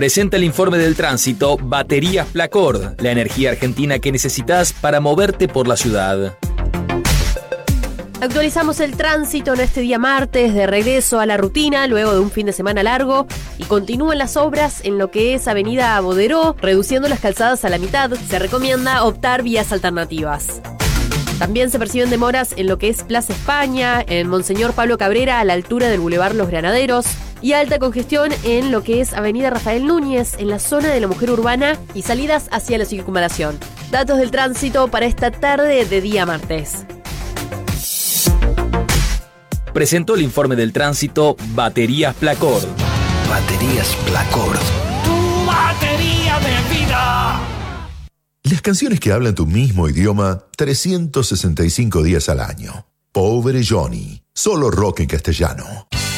Presenta el informe del tránsito Baterías Placord, la energía argentina que necesitas para moverte por la ciudad. Actualizamos el tránsito en este día martes, de regreso a la rutina luego de un fin de semana largo, y continúan las obras en lo que es Avenida Boderó, reduciendo las calzadas a la mitad. Se recomienda optar vías alternativas. También se perciben demoras en lo que es Plaza España, en Monseñor Pablo Cabrera a la altura del Boulevard Los Granaderos, y alta congestión en lo que es Avenida Rafael Núñez, en la zona de la Mujer Urbana y salidas hacia la circunvalación. Datos del tránsito para esta tarde de día martes. Presentó el informe del tránsito Baterías Placord. Baterías Placord. Tu batería de vida. Las canciones que hablan tu mismo idioma 365 días al año. Pobre Johnny, solo rock en castellano.